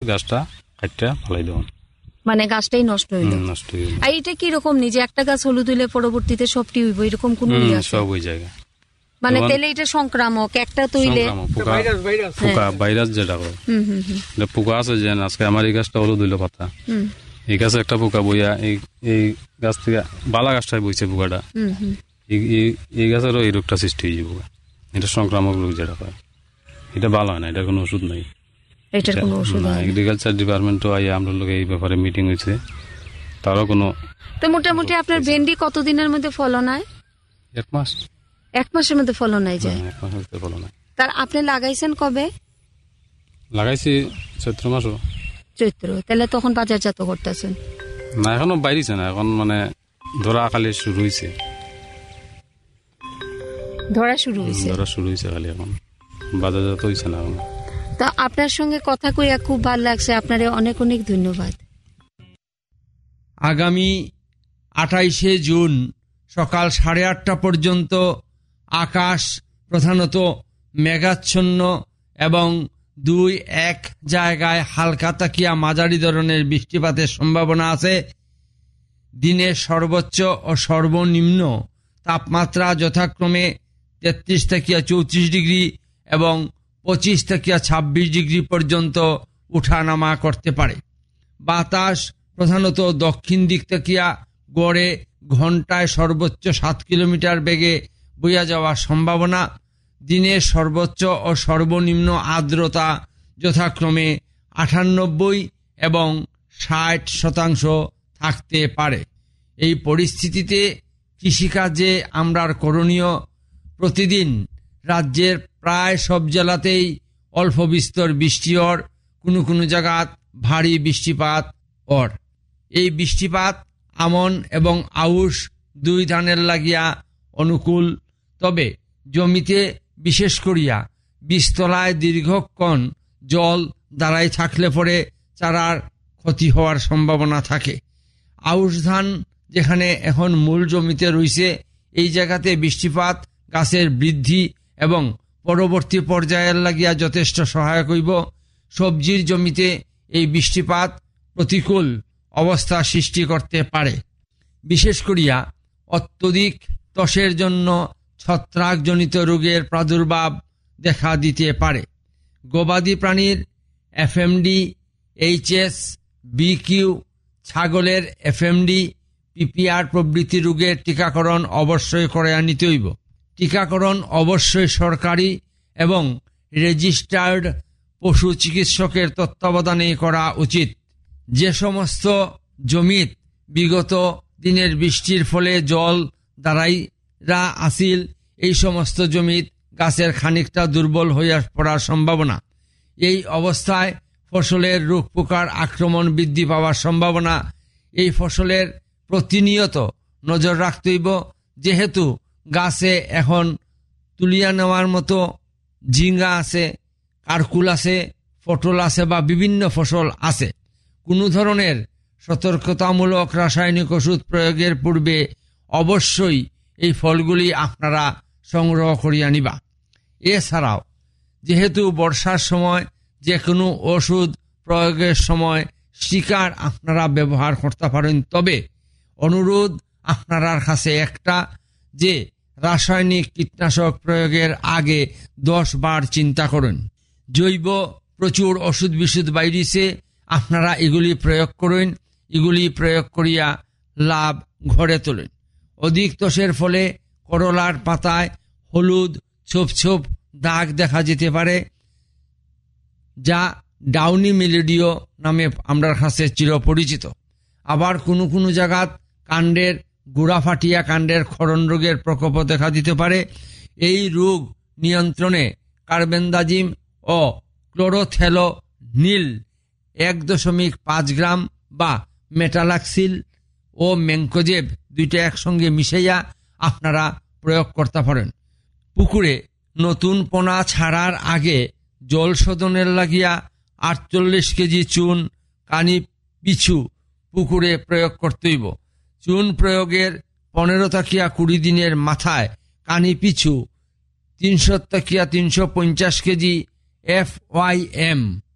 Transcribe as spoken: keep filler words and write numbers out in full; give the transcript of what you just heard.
গাছটা কাটটা ফালাই দেওয়া, মানে গাছটাই নষ্ট হইল। নষ্ট হইল। আর এটা কি রকম নিজে একটা গাছ হলুদ হইলে পরবর্তীতে সবটি হইব এরকম কোন সব ওই জায়গা, মানে তাহলে এটা সংক্রামক একটা তৈলে পোকা ভাইরাস যেটা হয় পোকা আছে, যে আজকে আমার এই গাছটা হলুদ হইলো পাতা, এই গাছে একটা পোকা বইয়া এই গাছ থেকে বালা গাছটাই বইছে পোকাটা, এই গাছেরও এই রোগটা সৃষ্টি হয়ে যাবে। এটা সংক্রামক রোগ যেটা হয়, এটা ভালো হয় না, এটার কোনো ওষুধ নাই। এগ্রিকালচার ডিপার্টমেন্টও আইয়া আমরা লোক এই ব্যাপারে মিটিং হয়েছে, তারও কোনো। তো মোটামুটি আপনার ভেন্ডি কতদিনের মধ্যে ফলন হয়? এক মাস এক মাসের মধ্যে ফলন হয় যায়? এক মাসের মধ্যে ফলন হয়। তার আপনি লাগাইছেন কবে? লাগাইছি চৈত্র মাসও। চৈত্র, তাহলে তখন বাজারজাত করতেছেন না? এখনো বাইরেছে না, এখন মানে ধরা খালি শুরু হয়েছে, ধরা শুরু হয়েছে ধরা শুরু হয়েছে খালি, এখন বাজারজাত হয়েছে না এখন। তা আপনার সঙ্গে কথা কইয়া খুব ভালো লাগছে, আপনারে অনেক অনেক ধন্যবাদ। আগামী আঠাইশে জুন সকাল সাড়ে আটটা পর্যন্ত আকাশ প্রধানত মেঘাচ্ছন্ন এবং দুই এক জায়গায় হালকা তাকিয়া মাঝারি ধরনের বৃষ্টিপাতের সম্ভাবনা আছে। দিনের সর্বোচ্চ ও সর্বনিম্ন তাপমাত্রা যথাক্রমে তেত্রিশ থেকে চৌত্রিশ ডিগ্রি এবং পঁচিশ থেকে ছাব্বিশ ডিগ্রি পর্যন্ত উঠানামা করতে পারে। বাতাস প্রধানত দক্ষিণ দিক থেকে গড়ে ঘন্টায় সর্বোচ্চ সাত কিলোমিটার বেগে বইয়া যাওয়ার সম্ভাবনা। দিনের সর্বোচ্চ ও সর্বনিম্ন আর্দ্রতা যথাক্রমে আটানব্বই এবং ষাট শতাংশ থাকতে পারে। এই পরিস্থিতিতে কৃষিকাজে আমরার করণীয়, প্রতিদিন রাজ্যের প্রায় সব জেলাতেই অল্প বিস্তর বৃষ্টি অর, কোনো কোনো জায়গাত ভারী বৃষ্টিপাত অর। এই বৃষ্টিপাত আমন এবং আউশ দুই ধানের লাগিয়া অনুকূল, তবে জমিতে বিশেষ করিয়া বীজতলায় দীর্ঘক্ষণ জল দাঁড়ায় থাকলে পরে চারার ক্ষতি হওয়ার সম্ভাবনা থাকে। আউশ ধান যেখানে এখন মূল জমিতে রয়েছে, এই জায়গাতে বৃষ্টিপাত গাছের বৃদ্ধি এবং পরবর্তী পর্যায়ের লাগিয়া যথেষ্ট সহায়ক হইব। সবজির জমিতে এই বৃষ্টিপাত প্রতিকূল অবস্থা সৃষ্টি করতে পারে। বিশেষ করিয়া অত্যধিক ত্বকের জন্য ছত্রাকজনিত রোগের প্রাদুর্ভাব দেখা দিতে পারে। গবাদি প্রাণীর এফএমডি, এইচএস, বিকিউ, ছাগলের এফএমডি, পিপিআর প্রভৃতি রোগের টিকাকরণ অবশ্যই করে নিতে হইব। টিকাকরণ অবশ্যই সরকারি এবং রেজিস্টার্ড পশু চিকিৎসকের তত্ত্বাবধানে করা উচিত। যে সমস্ত জমিত বিগত দিনের বৃষ্টির ফলে জল দাঁড়াইরা আসিল, এই সমস্ত জমিত গাছের খানিকটা দুর্বল হইয়া পড়ার সম্ভাবনা। এই অবস্থায় ফসলের রোগ পোকার আক্রমণ বৃদ্ধি পাওয়ার সম্ভাবনা। এই ফসলের প্রতিনিয়ত নজর রাখতে হইব, যেহেতু গাছে এখন তুলিয়া নেওয়ার মতো ঝিঙ্গা আছে, কারকুল আছে, পটল আছে বা বিভিন্ন ফসল আছে। কোনো ধরনের সতর্কতামূলক রাসায়নিক ওষুধ প্রয়োগের পূর্বে অবশ্যই এই ফলগুলি আপনারা সংগ্রহ করিয়া নিবা। এছাড়াও যেহেতু বর্ষার সময় যে কোনো ওষুধ প্রয়োগের সময় শিকার আপনারা ব্যবহার করতে পারেন, তবে অনুরোধ আপনার কাছে একটা, যে রাসায়নিক কীটনাশক প্রয়োগের আগে দশ বার চিন্তা করুন। জৈব প্রচুর ওষুধ বিশুধ বাইরেছে, আপনারা এগুলি প্রয়োগ করুন, এগুলি প্রয়োগ করিয়া লাভ ঘরে তোলেন। অধিক ত্বকের ফলে করলার পাতায় হলুদ ছোপ ছোপ দাগ দেখা যেতে পারে, যা ডাউনি মিলিডিও নামে আমরা কাছে চিরপরিচিত। আবার কোনো কোনো জায়গাত কাণ্ডের গোড়া ফাটিয়া কাণ্ডের ক্ষরণ রোগের প্রকোপ দেখা দিতে পারে। এই রোগ নিয়ন্ত্রণে কার্বেন্দাজিম ও ক্লোরোথেলোনিল এক দশমিক পাঁচ গ্রাম বা মেটালাক্সিল ও ম্যাঙ্কোজেব দুইটা একসঙ্গে মিশাইয়া আপনারা প্রয়োগ করতে পারেন। পুকুরে নতুন পোনা ছাড়ার আগে জল শোধনের লাগিয়া আটচল্লিশ কেজি চুন কানি পিছু পুকুরে প্রয়োগ করতে হইব। চুন প্রয়োগের পনেরো তাকিয়া কুড়ি দিনের মাথায় কানি পিছু তিনশো তাকিয়া তিনশো পঞ্চাশ কেজি এফ ওয়াই এম